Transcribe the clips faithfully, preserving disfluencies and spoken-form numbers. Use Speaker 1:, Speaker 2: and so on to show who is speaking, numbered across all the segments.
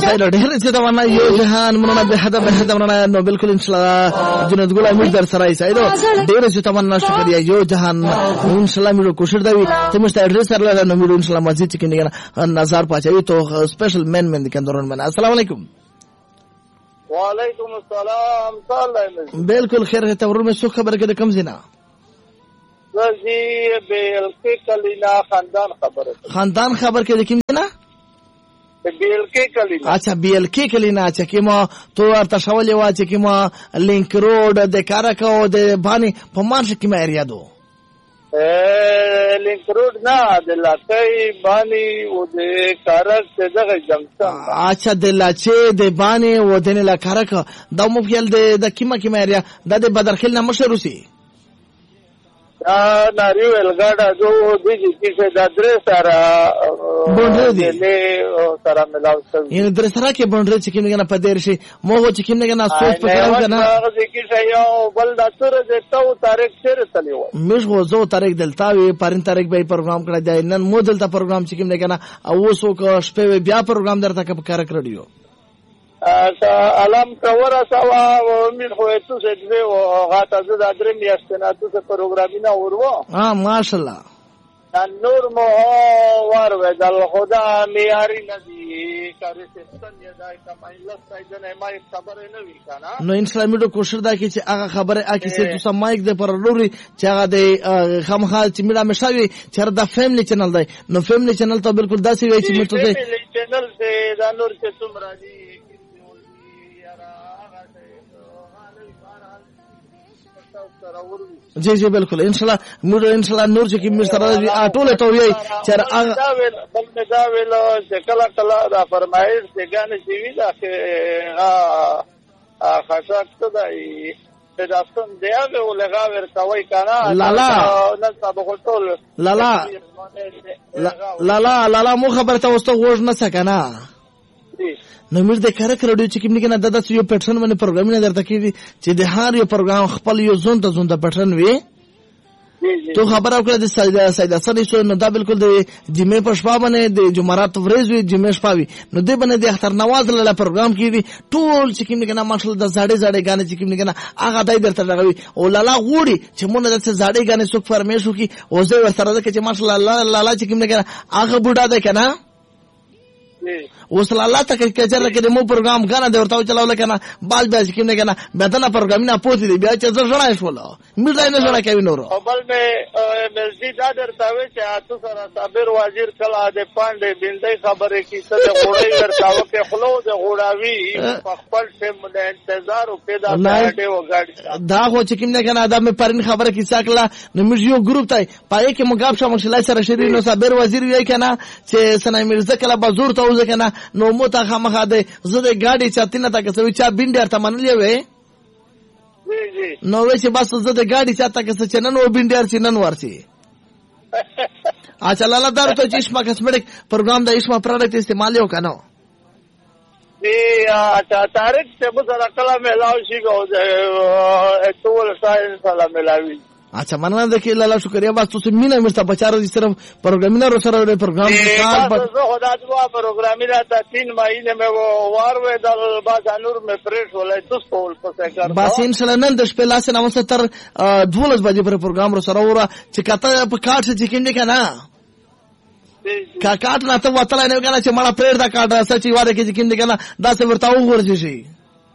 Speaker 1: رسائل ډېر چې دا ونه یو جهان مننه به حدا به حدا مننه نو بالکل ان شاء الله جنید ګل امید در سره ایسایدو ډېر چې تمنا شکریہ یو جهان ان شاء الله میرو کوشش دی ته مست ایڈریس سره نو میرو ان شاء الله مسجد کې نه نظر پاتې تو سپیشل مین مین کندرون من السلام علیکم
Speaker 2: وعلیکم السلام سلام
Speaker 1: بالکل خیر ہے تورور میں سو خبر کے کم زنا
Speaker 2: جی بیل کے کلینا خاندان خبر
Speaker 1: خاندان خبر کے لیکن نا
Speaker 2: بیل کے کلینا
Speaker 1: اچھا بیل کے کلینا چې کیما تو ارته شولې وا چې کیما لینک روډ د کارکو د بانی په مارش کیما ایریا دو
Speaker 2: لینک روډ نه د لاکای بانی او د کارک دغه جنگسن
Speaker 1: اچھا د لاچې د بانی او د نه کارک د مو خیال د کیما کیما ایریا د بدرخیل نه مشهور سی
Speaker 2: ناری ویلګاډا جو د دې چې د درې سره
Speaker 1: بونډري دي
Speaker 2: له سره ملاو شوی
Speaker 1: یعنی درې سره کې بونډري چې کیمه نه پدېر شي مو چې کیمه نه سوچ پکړاو کنه
Speaker 2: هغه چې کې یو بل د تر د تو تاریخ سره تلیو
Speaker 1: مش غو زو تاریخ دلتاوي پرین تاریخ به پروګرام کړی دی نن مو دلته پروګرام چې کیمه کنه او سو کو شپه بیا پروګرام درته کا کار کړیو
Speaker 2: علم کورا سوا من خو تو سے دې او غاټه د درې میاشتې نه تو سے پروګرامینه ورو
Speaker 1: ها ماشاءالله
Speaker 2: نور مو وار ودل خدا میاری ندی کاری سستن یادای کمای لستای دنه ما خبر نه وی کنه
Speaker 1: نو ان شاء الله میډو کوشش دا کی چې هغه خبره اکی چې تاسو مایک د پر لوري چې هغه د خامخال چې میډا مشاوي چې دا فیملی چینل دی نو فیملی چینل ته بالکل داسې وی چې میټو ته
Speaker 2: فیملی چینل ته دا نور چې تمرا دی
Speaker 1: جی جی بالکل انشاءالله موږ انشاءالله نور چې کوم سره ټول ته وی چې هغه
Speaker 2: بل نه دا ویل چې کله کله دا فرمایش څنګه شي وی دا ها خاصه ته دی د داستان دی هغه ولغا ورتوي کنه
Speaker 1: لالا
Speaker 2: نن سبا ټول
Speaker 1: لالا لالا لالا مو خبر ته واستو غوښ نه سکنه نو موږ د کارک رادیو چې کوم نه د داسې یو پیټرن باندې پروګرام نه درته کیږي چې د هر یو پروګرام خپل یو زون ته زون د پیټرن وي تو خبر او کړه د سیدا سیدا سړي شو نو دا بالکل د جمعې په شپه باندې د جمعرات ورځ وي جمعې شپه وي نو دې باندې د اختر نواز له پروګرام کیږي ټول چې کوم نه ماشاءالله د زړې زړې غانې چې کوم نه هغه دای درته لګوي او لالا غوړي چې مونږ د زړې غانې څوک فرمایش وکي او زه ورسره ده چې ماشاءالله لالا چې کوم نه هغه بوډا ده کنه وصل الله تک کچره کې مو پروګرام غاڼه د ورتاو چلاول کنه باز باز کې نه کنه بدنه پروګرام نه پوتې دی بیا چې زړه شړای شول مې ځای نه شړای کوي نور
Speaker 2: بل مې مسجد اډر تاوي چې اتو سره صابر وزیر کلا د پاندې بندې خبره کې څه د غوړې ورتاو کې خلو د غوړاوي خپل ټیم د انتظار او پیدا کړي و غاډي
Speaker 1: دا خو چې کوم نه کنه دا مې پرین خبره کې ساکلا نو موږ یو ګروپ ته پای کې مګاب شمه شلای سره شری نو صابر وزیر وی کنه چې سنای مرزا کلا بازور ته وځ کنه نو مو ته خامخا ده زه د گاډي چاتینه تا کسوي چا بینډر ته منلې وې نو وې چې بس زه د گاډي چاته کس چې نن و بینډر چې نن ورسي اچھا لالا دار ته چې اسما کسمټک پروګرام د اسما پروډکټ استعمال یو کنه
Speaker 2: دی اچھا تاریخ څه به سره کله ملاو شي کو ټول ساين سره ملاوي
Speaker 1: اچھا مننه ده کې لاله شکریا بس تاسو مینه مرسته بچاره دي صرف پروګرامینر سره پروګرام
Speaker 2: کار په زه خدا دوا پروګرامینر ته تین مہینے میں وہ وار و دل بازانور میں فریش ولای تاسو ټول پسې کار
Speaker 1: بس ان شاء الله نن د شپې لاس نه ستر دولس بجې پر پروګرام سره وره چې کته په کارت چې کیندې کنه کا کارت نه ته وتلای نه کنه چې مړه پرېړ دا کارت سچې واره کې چې کیندې کنه دا څه ورتاو ورځي شي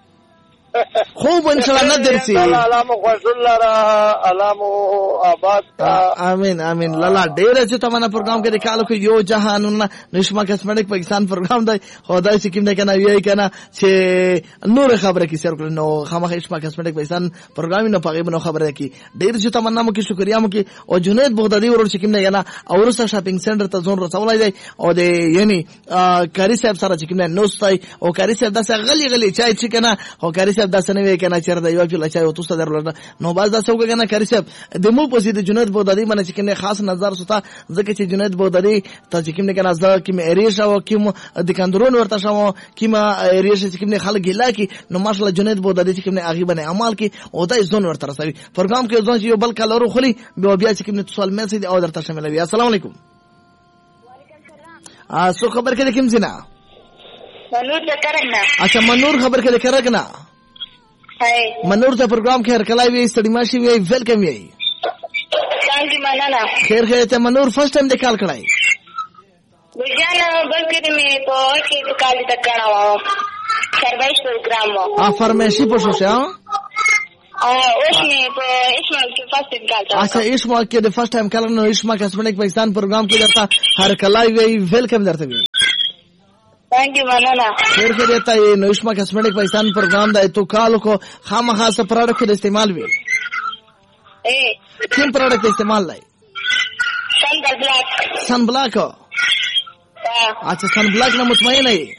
Speaker 1: خوب ان شاء الله ندر سي
Speaker 2: علامه خوشل را علامه آباد
Speaker 1: امين امين لالا ډېر چې تمنا پروګرام کې کالو کې یو جهانونه نشما کسمټک پاکستان پروګرام دی خدای چې کیمه کنه وی کنه چې نور خبره کې سر کړو نو خامخ نشما کسمټک پاکستان پروګرام نه پغې نو خبره کې ډېر چې تمنا مو کې شکریا مو کې او جنید بغدادي ورور چې کیمه کنه اورسه شاپینګ سنټر ته ځون رسولای دی او د یعنی کاری صاحب سره چې کیمه نو ستای او کاری صاحب داسه غلي غلي چای چې کنه او کاری صاحب داسه نه وی کنه چیرته یو چې لچای او تاسو درلود نو باز داسه وګ کنه کاری صاحب د مو په سید جنید بغدادي باندې چې کنه خاص نظر ستا ځکه چې جنید بغدادي ته چې کیمه کنه ځکه کیمه اریشه او کیمه د کندرون ورته شمو کیمه اریشه چې کیمه خلک ګلا کی نو ماشاءالله جنید بغدادي چې کیمه اغي باندې عمل کی او دای زون ورته رسوي پروګرام کې ځون چې یو بل کلرو خلی بیا بیا چې کیمه سوال میسج او درته شامل وي السلام علیکم وعلیکم السلام ا سو خبر کې کوم زنا
Speaker 3: منور ته کرنا
Speaker 1: اچھا منور خبر کې کرک نه
Speaker 3: هاي
Speaker 1: منور ته پروګرام کې هر کله وی ستړي ماشي وی ویلکم وی
Speaker 3: څنګه مننه
Speaker 1: خیر خیر ته منور فرست ټایم د کال کړای
Speaker 3: بجان بلکې مې په کې کال د کړهو سروایس پروګرام
Speaker 1: ا فرمایشي پوښښ ها
Speaker 3: اوس مې په اسمال کې فرست کال
Speaker 1: اچھا اسمال کې د فرست ټایم کال نو اسما کسمنیک پاکستان پروګرام کې درته هر کله وی ویلکم درته وی
Speaker 3: thank you माना
Speaker 1: خیر خیر ته نو اسما کسمنیک پاکستان پروګرام دا تو کال کو خامخا سره پروډکټ د استعمال وی
Speaker 3: اے
Speaker 1: کوم پروډکټ استعمال لای
Speaker 3: سن بلاک
Speaker 1: سن بلاک اچھا سن بلاک نه مطمئن نه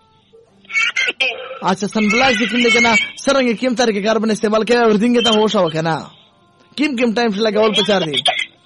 Speaker 1: اچھا سن بلاک چې کوم دغه سرنګ کوم طریقې کاربن استعمال کوي او ورځنګ ته هوښ وکنه کوم کوم ټایم څخه لګول پچار دی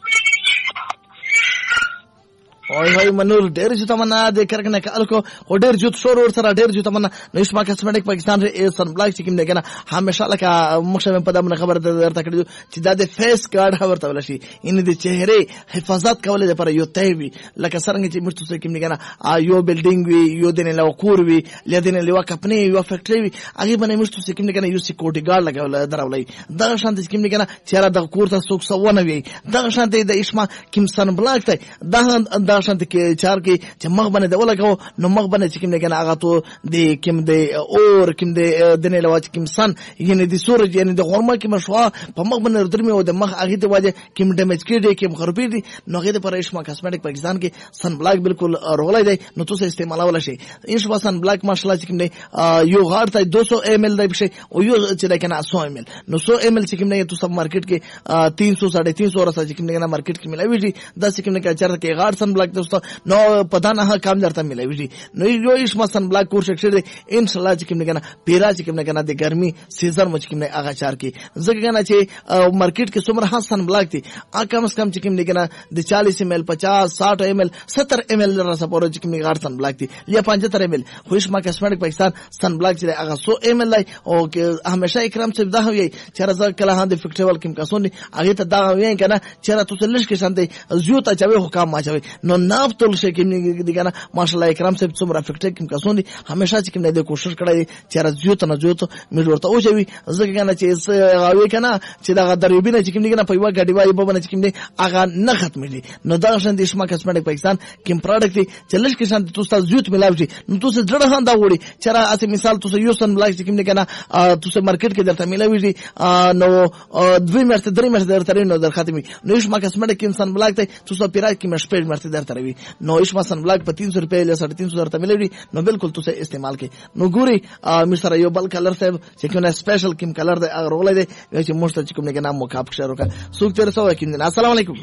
Speaker 1: اوه هاي منور ډېر چې تمنا د کرکنه کال کو او ډېر جوت شور ور سره ډېر جو تمنا نشما کسمټیک پاکستان ر سن بلاک چې کوم دغه همیشه لکه مخشه په دمن خبر درته کړو چې د فیس کارت خبر تول شي ان د چهره حفاظت کول لپاره یو تایوي لکه څنګه چې مرتو څه کوم دغه یو بلډینګ وی یو دنه لو کور وی لدین لو کپنی یو فیکټری وی هغه باندې مرتو څه کوم دغه یو سکیورټي ګارد لګول درولای دا شانت چې کوم دغه چیرې د کور ته څوک سونه وی دا شانت د اسما کوم سن بلاک ته دا شانت کې چار کې چې مخ باندې د ولګو نو مخ باندې چې کوم نه کنه هغه ته د کوم د اور کوم د دنه لواج کوم سن یعنی د سورج یعنی د غرمه کې مشوا په مخ باندې درمه او د مخ هغه ته واجه کوم ډیمیج کړي کوم خرابې دي نو هغه د پرېشما کاسمیټک پاکستان کې سن بلاک بالکل رولای دی نو تاسو استعمالول شي ایش سن بلاک ماشاءالله چې کوم نه یو غار ته دو سو ایم ایل دی بشي او یو چې دا کنه سو ایم ایل نو سو ایم ایل چې کوم نه تاسو مارکیټ کې تین سو ساڑھے تین سو راځي چې کوم نه مارکیټ کې ملایوي دي دا چې کوم نه چرته کې غار سن بلاک دوستو نو پتا نه کام درته ملایوي دي نو یو ایش سن بلاک کور شکشه دي ان شاء الله چې کوم نه کنه پیرا چې کوم نه کنه د ګرمي سیزن مچ کوم نه هغه چار کې زګ کنه چې مارکیټ کې څومره ها سن بلاک دي ا کم از کم چې کوم نه کنه د چالیس ایم ایل پچاس ساٹھ ایم ایل ستر ایم ایل را سپورو چې کوم غار سن بلاک دي یا پچہتر ایم ایل خو ایش ما کسمټک پاکستان سن بلاک چې هغه سو ایم ایل لای او همیشه اکرام چې دا وي چې راځه کله هاند فیکټیوال کوم کسون هغه ته دا وي کنه چې را تاسو لږ کې شانته زیوت چوي حکام ما چوي نو ناف تل شي کې دي کنه ماشاءالله اکرام صاحب څومره فیکټیک کوم کسون دي همیشه چې کوم نه کوشش کړی چې را زیوت نه زیوت مې ورته او شوی زګ کنه چې هغه کنه چې دا دروبینه چې کوم دي کنه په یو غاډي وای په باندې چې کوم دي هغه نه ختم دي نو دا شان دي شما کسمټک پاکستان کوم پروډکټ دي چې لږ کې شانته تاسو زیوت ملاوي نو تاسو ډړه هان دا وړي چې را اسه مثال تاسو یو سن بلاک چې کوم دي کنه تاسو مارکیټ کې درته ملاوي دي نو دوی مرته درې مرته درته نو در ختمي نو شما کسمټک انسان بلاک ته تاسو پیرا کې مش پیج مرته درته روي نو شما سن بلاک په تین سو روپے یا ساڑھے تین سو درته ملاوي نو بالکل تاسو استعمال کې نو ګوري مستر یو بل کلر صاحب چې کوم سپیشل کوم کلر دی هغه رولای دی چې مشته چې کوم نه نام مکاب شروع کا سوق تیر سو کوم نه السلام علیکم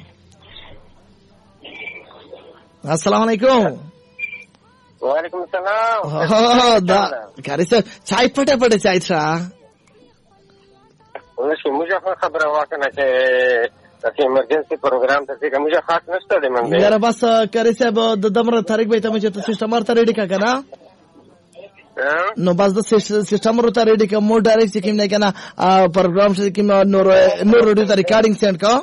Speaker 1: السلام علیکم
Speaker 2: وعلیکم السلام
Speaker 1: دا کاری صاحب چای پټه پټه چای ښه
Speaker 2: اوس موږ خبره واکنه چې تاسو ایمرجنسي پروګرام ته څنګه موږ خاص نشته دی منګه
Speaker 1: یاره بس کاری صاحب د دمر تاریخ به ته چې تاسو سیستم ته ریډی کا کنه نو بس د سیستم ورته ریډی کا مو ډایرکټ چې کوم نه کنه پروګرام چې کوم نور نور ریډی ته ریکارډینګ سند کا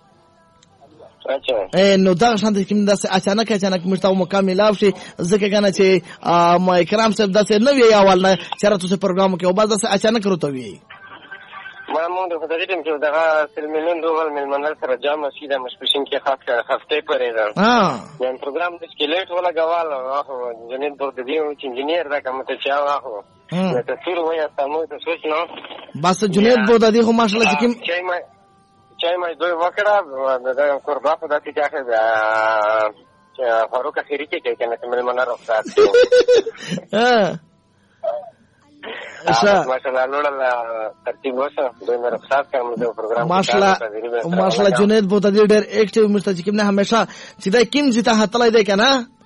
Speaker 2: اچھا
Speaker 1: اے نو دا شانت کوم داسې اچانک اچانک مرتاو مکمل اف شي ځکه کنه چې ما اکرام صاحب داسې نو وی اول نه چیرې تاسو پروګرام کې او بس داسې اچانک وروته وی
Speaker 2: ما مونږ د خدای دې چې دغه سلمنن دوغل ملمنل سره جام سیده مشپشین کې خاص کړه هفته پرې ده
Speaker 1: ها
Speaker 2: یان پروګرام د سکلیټ ولا غوال هغه جنید بر د دې چې انجنیر دا کوم ته چا هغه نو ته ټول وای تاسو ته سوچ نو
Speaker 1: بس جنید بو د دې خو ماشاءالله چې کوم
Speaker 2: چای ما چای ما دوی وکړه د قربا په داتې ځاخه چې فاروق اخیری کې کنه چې ملمنه راځي ها ماشاءالله لوړل ترتیب وسه دوی مې رخصت کړم د پروګرام
Speaker 1: ماشاءالله ماشاءالله جنید بہت ډېر اکټیو مستقیم نه همیشه چې دا کیم زیته هتلای دی کنه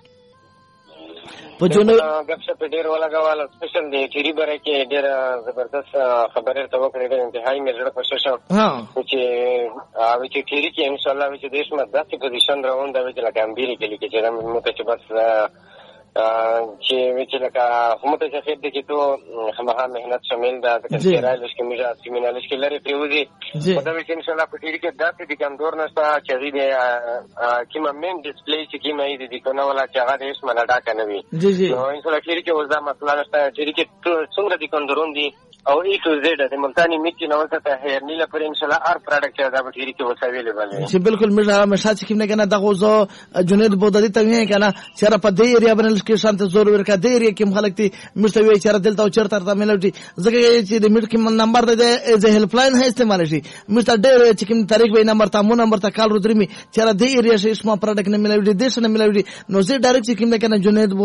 Speaker 1: په جنو
Speaker 2: غب شپ ډېر ولا غواله سپیشل دی ټری بره کې ډېر زبردست خبره ته وکړې ده انتهایی مې زړه خوشو شو چې او چې ټری کې ان شاء الله چې دیش مې داسې پوزیشن راوند دی چې لکه امبيري کې لیکي چې موږ ته بس
Speaker 4: چې چې لکه هم ته څه دې کې ته همغه مهنت شامل ده د کیرای لږ کې موږ سیمینار کې لري پریوزي په دا وخت ان شاء الله په دې کې داسې د کمزور نشته چې دې کیمه مین ډیسپلی چې کیمه دې د کونه ولا چې هغه اسمه نه ډاکه نه وي نو ان شاء الله کې اوس دا مسله نشته چې کې څومره دي کمزورون دي او ای ټو زیډ د ملتانی میټ نو ته هیر نیله پر ان شاء الله هر پروډکټ دا به ډیری کې وسویل باندې
Speaker 1: چې بالکل مې مشات کې نه کنه دغه زو جنید بودادي ته وی کنه چې په دې ایریا باندې کې شانت زور ورکا دې ایریا کې مخالک دي مستوي چې دلته او چرته تر ملوټي ځکه چې د میټ کې نمبر د از هیلپ لاین هي استعمال شي مست ډېر چې کوم تاریخ به نمبر ته مو نمبر ته کال ردرمي چې دې ایریا شي اسمه پروډکټ نه ملوي دې څه نه ملوي نو زه ډایرکټ چې کوم کنه جنید